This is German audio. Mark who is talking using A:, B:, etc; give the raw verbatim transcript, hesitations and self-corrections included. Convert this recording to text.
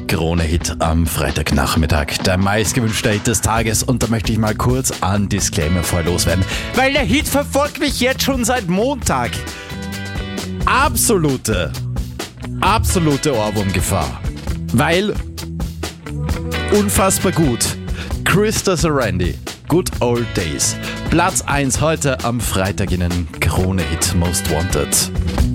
A: Krone-Hit am Freitagnachmittag. Der meistgewünschte Hit des Tages. Und da möchte ich mal kurz einen Disclaimer vorher loswerden. Weil der Hit verfolgt mich jetzt schon seit Montag. Absolute, absolute Ohrwurmgefahr. Weil unfassbar gut. Krista Sarandí, Good Old Days. Platz eins heute am Freitag in den Krone-Hit Most Wanted.